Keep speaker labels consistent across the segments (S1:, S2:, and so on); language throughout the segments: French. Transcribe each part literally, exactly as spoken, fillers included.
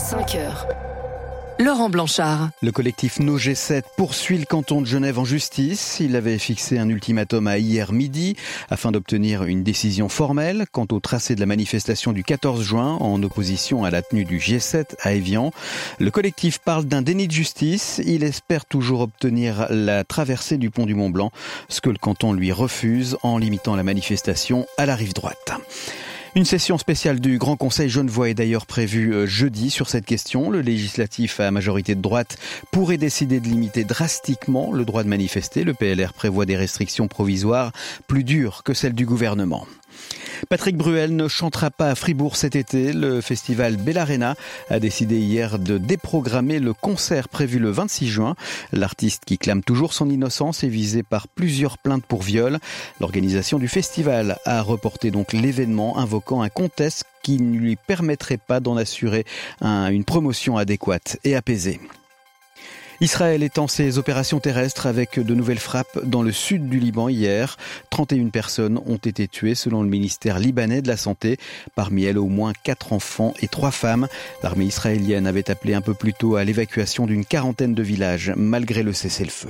S1: cinq heures. Laurent Blanchard.
S2: Le collectif No G sept poursuit le canton de Genève en justice. Il avait fixé un ultimatum à hier midi afin d'obtenir une décision formelle quant au tracé de la manifestation du quatorze juin en opposition à la tenue du G sept à Évian. Le collectif parle d'un déni de justice. Il espère toujours obtenir la traversée du pont du Mont-Blanc, ce que le canton lui refuse en limitant la manifestation à la rive droite. Une session spéciale du Grand Conseil genevois est d'ailleurs prévue jeudi sur cette question. Le législatif à majorité de droite pourrait décider de limiter drastiquement le droit de manifester. Le P L R prévoit des restrictions provisoires plus dures que celles du gouvernement. Patrick Bruel ne chantera pas à Fribourg cet été. Le festival Bellarena a décidé hier de déprogrammer le concert prévu le vingt-six juin. L'artiste, qui clame toujours son innocence, est visé par plusieurs plaintes pour viol. L'organisation du festival a reporté donc l'événement, invoquant un contexte qui ne lui permettrait pas d'en assurer un, une promotion adéquate et apaisée. Israël étend ses opérations terrestres avec de nouvelles frappes dans le sud du Liban hier. trente et une personnes ont été tuées selon le ministère libanais de la Santé. Parmi elles, au moins quatre enfants et trois femmes. L'armée israélienne avait appelé un peu plus tôt à l'évacuation d'une quarantaine de villages, malgré le cessez-le-feu.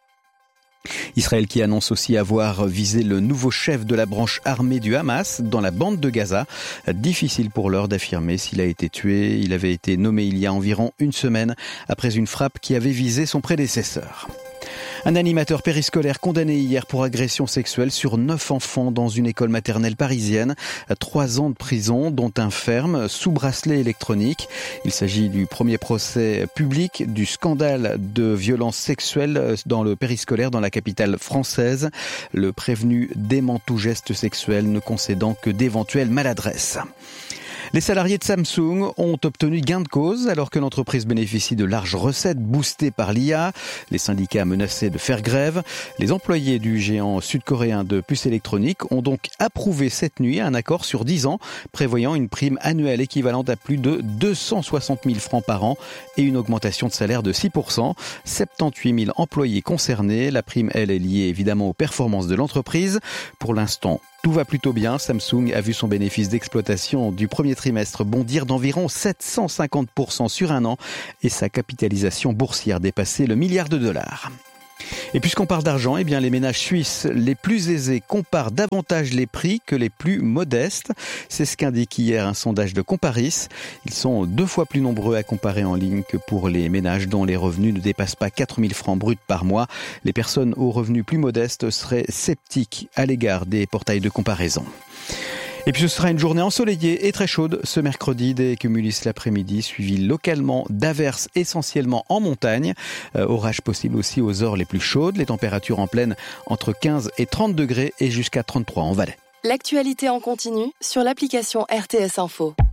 S2: Israël qui annonce aussi avoir visé le nouveau chef de la branche armée du Hamas dans la bande de Gaza. Difficile pour l'heure d'affirmer s'il a été tué. Il avait été nommé il y a environ une semaine après une frappe qui avait visé son prédécesseur. Un animateur périscolaire condamné hier pour agression sexuelle sur neuf enfants dans une école maternelle parisienne. Trois ans de prison, dont un ferme sous bracelet électronique. Il s'agit du premier procès public du scandale de violence sexuelle dans le périscolaire dans la capitale française. Le prévenu dément tout geste sexuel, ne concédant que d'éventuelles maladresses. Les salariés de Samsung ont obtenu gain de cause alors que l'entreprise bénéficie de larges recettes boostées par l'I A. Les syndicats menaçaient de faire grève. Les employés du géant sud-coréen de puces électroniques ont donc approuvé cette nuit un accord sur dix ans prévoyant une prime annuelle équivalente à plus de deux cent soixante mille francs par an et une augmentation de salaire de six pour cent. soixante-dix-huit mille employés concernés. La prime, elle, est liée évidemment aux performances de l'entreprise. Pour l'instant, tout va plutôt bien. Samsung a vu son bénéfice d'exploitation du premier trimestre bondir d'environ sept cent cinquante pour cent sur un an et sa capitalisation boursière dépasser le milliard de dollars. Et puisqu'on parle d'argent, eh bien les ménages suisses les plus aisés comparent davantage les prix que les plus modestes. C'est ce qu'indique hier un sondage de Comparis. Ils sont deux fois plus nombreux à comparer en ligne que pour les ménages dont les revenus ne dépassent pas quatre mille francs bruts par mois. Les personnes aux revenus plus modestes seraient sceptiques à l'égard des portails de comparaison. Et puis ce sera une journée ensoleillée et très chaude ce mercredi, des cumulus l'après-midi, suivi localement d'averses essentiellement en montagne. Euh, orage possible aussi aux heures les plus chaudes, les températures en pleine entre quinze et trente degrés et jusqu'à trente-trois en Valais.
S1: L'actualité en continu sur l'application R T S Info.